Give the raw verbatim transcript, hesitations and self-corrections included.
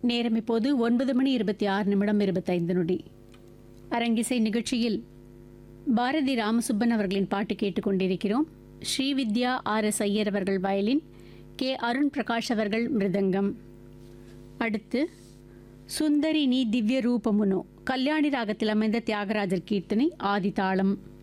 நேரம் இப்போது ஒன்பது மணி இருபத்தி ஆறு நிமிடம் இருபத்தைந்து நொடி. அரங்கிசை நிகழ்ச்சியில் பாரதி ராமசுப்பன் அவர்களின் பாட்டு கேட்டுக்கொண்டிருக்கிறோம். ஸ்ரீவித்யா ஆர் எஸ் ஐயர் அவர்கள் வயலின், கே அருண் பிரகாஷ் அவர்கள் மிருதங்கம். அடுத்து சுந்தரி நீ திவ்ய ரூபமுனோ கல்யாணி ராகத்தில் அமைந்த தியாகராஜர் கீர்த்தனை ஆதிதாளம்.